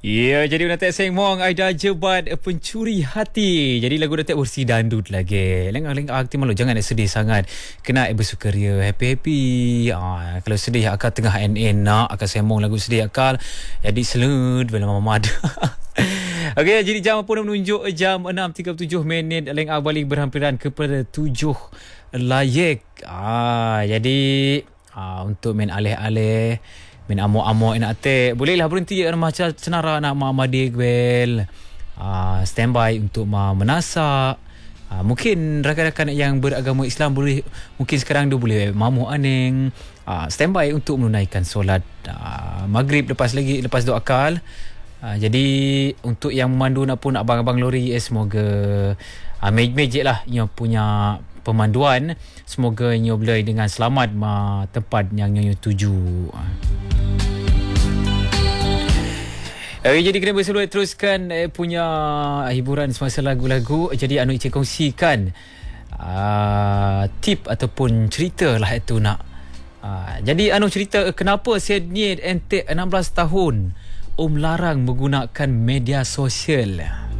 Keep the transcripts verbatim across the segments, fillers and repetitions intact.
Ya, jadi Datuk Seng Mong Aida Jebat pencuri hati. Jadi lagu Datuk bersih dandut lagi. Lengah-lengah hati malu, jangan sedih sangat. Kena bersukaria, happy-happy. Ah, kalau sedih akal tengah N N nak akal semong lagu sedih akal. Jadi selud bila mama ada. Okey, jadi jam pun menunjuk jam enam tiga puluh tujuh minit. Lengah balik berhampiran kepada tujuh layak. Ah, jadi ah, untuk main alih-alih min amok-amok nak ate bolehlah berhenti macam cenara nak mamadik bel uh, standby untuk ma menasak. Uh, mungkin rakan-rakan yang beragama Islam boleh mungkin sekarang dia boleh mamu aning uh, standby untuk menunaikan solat uh, maghrib lepas lagi lepas doa akal. Uh, jadi untuk yang memandu nak pun abang-abang lori eh, semoga uh, magic lah yang punya pemanduan, semoga nyo boleh dengan selamat ma tempat yang nyo tuju. Okay, jadi kena berseluruh teruskan eh, punya hiburan semasa lagu-lagu. Jadi anu Encik kongsikan uh, tip ataupun cerita lah itu nak. Uh, jadi anu cerita kenapa Sydney entek enam belas tahun Om larang menggunakan media sosial.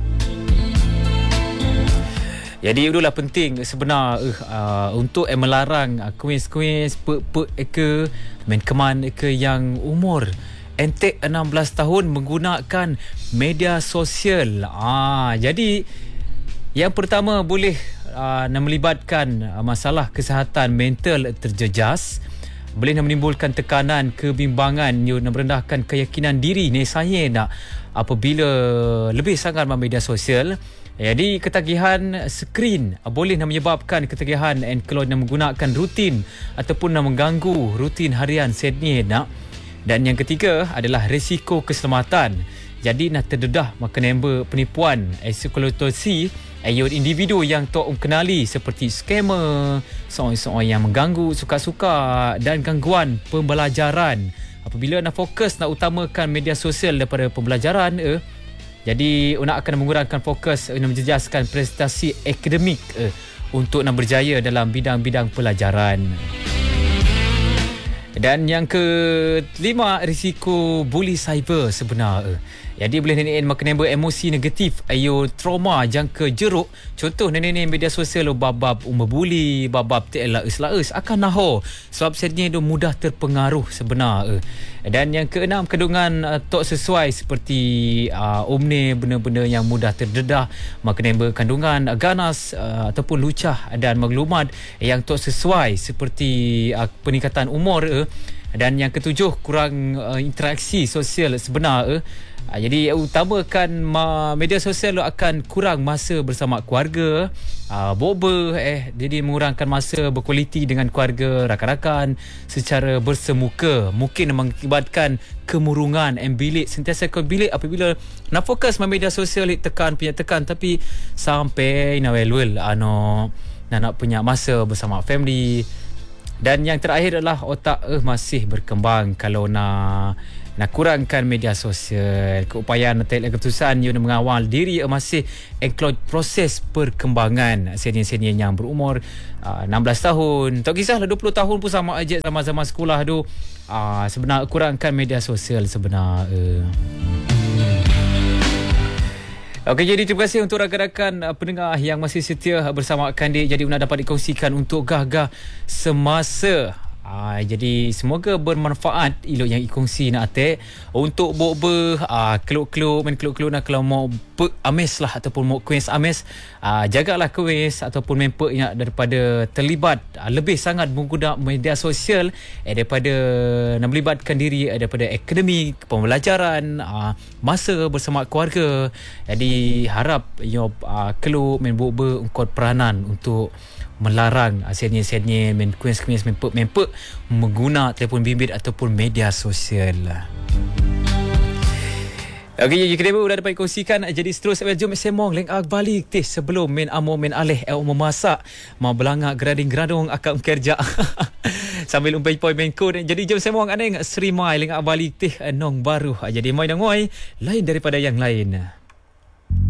Jadi itulah penting sebenar uh, uh, untuk eh, melarang uh, kuis-kuis pe-pe ke main keman ke yang umur entek enam belas tahun menggunakan media sosial. Ah, jadi yang pertama boleh uh, melibatkan uh, masalah kesihatan mental terjejas, boleh menimbulkan tekanan, kebimbangan, you merendahkan keyakinan diri ni saya nak apabila lebih sangat media sosial. Jadi ketagihan skrin boleh menyebabkan ketagihan and kalau nak menggunakan rutin ataupun nak mengganggu rutin harian Sydney nak. Dan yang ketiga adalah risiko keselamatan. Jadi nak terdedah maka member penipuan eksploitasi ayat individu yang tak kenali seperti scammer, seorang-seorang yang mengganggu suka-suka dan gangguan pembelajaran. Apabila nak fokus nak utamakan media sosial daripada pembelajaran eh, jadi nak akan mengurangkan fokus nak menjejaskan prestasi akademik eh, untuk nak berjaya dalam bidang-bidang pelajaran. Dan yang kelima, risiko bully cyber sebenar. Jadi boleh nenek makan emosi negatif, ayo trauma jangka jeruk. Contoh nenek media sosial bab-bab membuli, bab-bab telah-laus akan naho. Sebab Sydney tu mudah terpengaruh sebenar. Dan yang keenam, kandungan uh, tak sesuai seperti uh, omne benda-benda yang mudah terdedah, maka nember kandungan uh, ganas uh, ataupun lucah dan maklumat yang tak sesuai seperti uh, peningkatan umur. Uh, dan yang ketujuh, kurang uh, interaksi sosial sebenar. Uh, Uh, jadi utamakan ma, media sosial akan kurang masa bersama keluarga, uh, boba eh jadi mengurangkan masa berkualiti dengan keluarga, rakan-rakan secara bersemuka. Mungkin mengakibatkan kemurungan em bilik, sentiasa ke bilik apabila nak fokus media sosial tekan punya tekan tapi sampai na well-well ano nak nak punya masa bersama family. Dan yang terakhir adalah otak eh masih berkembang. Kalau nak nak kurangkan media sosial, keupayaan atau keputusan you nak mengawal diri masih include proses perkembangan senior-senior yang berumur uh, enam belas tahun, tak kisahlah dua puluh tahun pun sama aja sama-sama sekolah tu. Uh, sebenar kurangkan media sosial sebenar. Uh. Okey, jadi terima kasih untuk rakan-rakan uh, pendengar yang masih setia bersama Kandi. Jadi nak dapat dikongsikan untuk gah-gah semasa. Ah, jadi semoga bermanfaat ilok yang ikongsi nak atek untuk bok-ber ah, keluk-keluk main keluk-keluk nak kalau mau pe ames lah ataupun mau kuis ames, ah, jagalah kuis ataupun memper yang daripada terlibat ah, lebih sangat menggunakan media sosial eh, daripada nak melibatkan diri eh, daripada akademik pembelajaran, ah, masa bersama keluarga. Jadi harap yo ah, keluk main bok-ber ungkot peranan untuk melarang senior-senior main kuis-kuis main memper mengguna telefon bimbit ataupun media sosial. Okey, jadi kita dah dapat kongsikan. Jadi seterusnya jom semong leng ag balik teh sebelum main amo main aleh el memasak mau belangak grading-gradong akan kerja sambil umpai poi main kod. Jadi jom semong aneng Sri Mai leng ag balik teh nong baru. Jadi mai nangoi lain daripada yang lain.